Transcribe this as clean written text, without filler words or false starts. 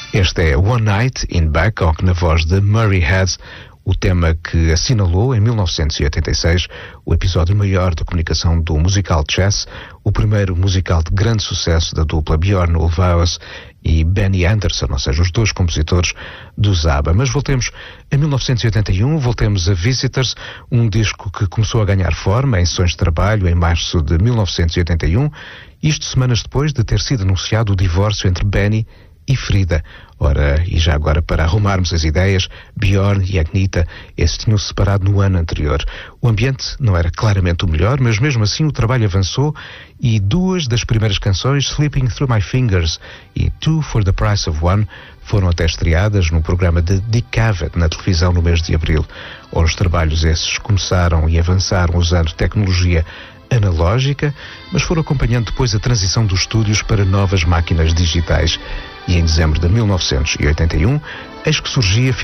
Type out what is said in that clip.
Este é One Night in Bangkok, na voz de Murray Head, o tema que assinalou em 1986 o episódio maior da comunicação do musical Chess, o primeiro musical de grande sucesso da dupla Björn Ulvaeus e Benny Andersson, ou seja, os dois compositores do ABBA. Mas voltemos a 1981, voltemos a Visitors, um disco que começou a ganhar forma em sessões de trabalho em março de 1981, isto semanas depois de ter sido anunciado o divórcio entre Benny e Frida. Ora, e já agora para arrumarmos as ideias, Björn e Agneta se tinham separado no ano anterior. O ambiente não era claramente o melhor, mas mesmo assim o trabalho avançou e duas das primeiras canções, Slipping Through My Fingers e Two for the Price of One, foram até estreadas no programa de Dick Cavett na televisão no mês de abril. Os trabalhos esses começaram e avançaram usando tecnologia analógica, mas foram acompanhando depois a transição dos estúdios para novas máquinas digitais. E em dezembro de 1981, eis que surgia